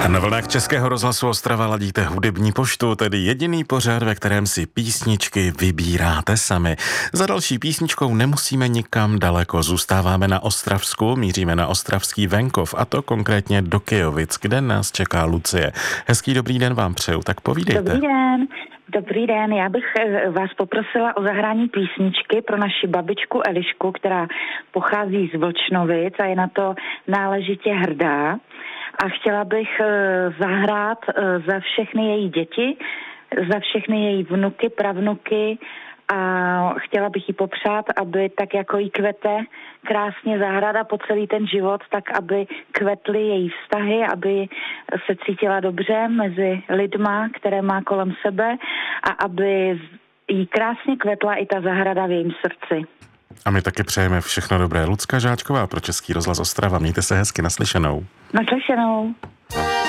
Na vlnách Českého rozhlasu Ostrava ladíte hudební poštu, tedy jediný pořad, ve kterém si písničky vybíráte sami. Za další písničkou nemusíme nikam daleko, zůstáváme na Ostravsku, míříme na ostravský venkov, a to konkrétně do Kyjovic, kde nás čeká Lucie. Hezký dobrý den vám přeju, tak povídejte. Dobrý den. Dobrý den, já bych vás poprosila o zahrání písničky pro naši babičku Elišku, která pochází z Vlčnovic a je na to náležitě hrdá. A chtěla bych zahrát za všechny její děti, za všechny její vnuky, pravnuky a chtěla bych jí popřát, aby tak jako jí kvete krásně zahrada po celý ten život, tak aby kvetly její vztahy, aby se cítila dobře mezi lidma, které má kolem sebe a aby jí krásně kvetla i ta zahrada v jejím srdci. A my taky přejeme všechno dobré. Lucka Žáčková pro Český rozhlas Ostrava. Mějte se hezky, naslyšenou. Naslyšenou.